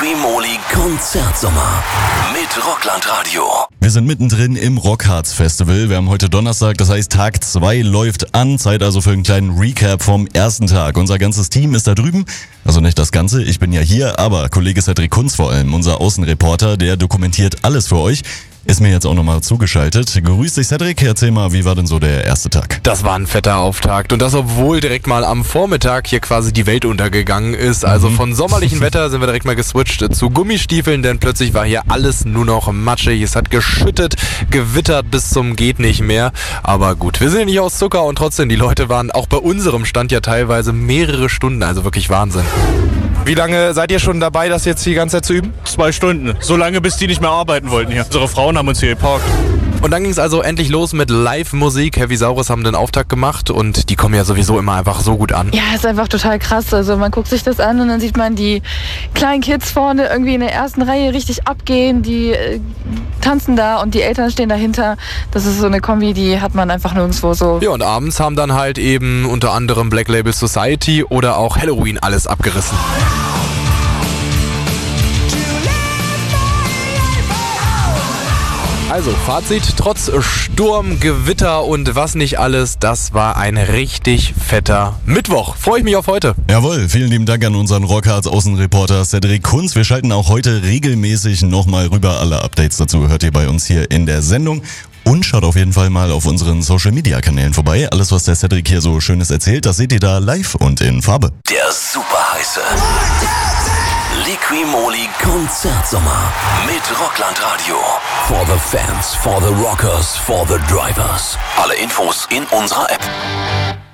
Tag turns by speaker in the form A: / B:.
A: Liqui-Moly Konzertsommer mit Rockland Radio.
B: Wir sind mittendrin im Rockharz Festival. Wir haben heute Donnerstag, das heißt Tag 2 läuft an. Zeit also für einen kleinen Recap vom ersten Tag. Unser ganzes Team ist da drüben. Also nicht das Ganze, ich bin ja hier, aber Kollege Cedric Kunz vor allem, unser Außenreporter, der dokumentiert alles für euch. Ist mir jetzt auch nochmal zugeschaltet. Grüß dich Cedric, erzähl mal, wie war denn so der erste Tag?
C: Das war ein fetter Auftakt und das, obwohl direkt mal am Vormittag hier quasi die Welt untergegangen ist. Also von sommerlichem Wetter sind wir direkt mal geswitcht zu Gummistiefeln, denn plötzlich war hier alles nur noch matschig. Es hat geschüttet, gewittert bis zum geht nicht mehr. Aber gut, wir sind ja nicht aus Zucker und trotzdem, die Leute waren auch bei unserem Stand ja teilweise mehrere Stunden, also wirklich Wahnsinn. Wie lange seid ihr schon dabei, das jetzt die ganze Zeit zu üben?
D: 2 Stunden. So lange, bis die nicht mehr arbeiten wollten hier. Unsere Frauen haben uns hier geparkt.
C: Und dann ging es also endlich los mit Live-Musik. Heavy Saurus haben den Auftakt gemacht und die kommen ja sowieso immer einfach so gut an.
E: Ja, ist einfach total krass. Also man guckt sich das an und dann sieht man die kleinen Kids vorne irgendwie in der ersten Reihe richtig abgehen. Die tanzen da und die Eltern stehen dahinter. Das ist so eine Kombi, die hat man einfach nirgendwo so.
C: Ja, und abends haben dann halt eben unter anderem Black Label Society oder auch Halloween alles abgerissen. Also, Fazit, trotz Sturm, Gewitter und was nicht alles, das war ein richtig fetter Mittwoch. Freue ich mich auf heute.
B: Jawohl, vielen lieben Dank an unseren Rockharz Außenreporter Cedric Kunz. Wir schalten auch heute regelmäßig nochmal rüber. Alle Updates dazu hört ihr bei uns hier in der Sendung. Und schaut auf jeden Fall mal auf unseren Social-Media-Kanälen vorbei. Alles, was der Cedric hier so Schönes erzählt, das seht ihr da live und in Farbe.
A: Der super heiße Liqui-Moly Konzertsommer mit Rockland Radio. For the fans, for the rockers, for the drivers. Alle Infos in unserer App.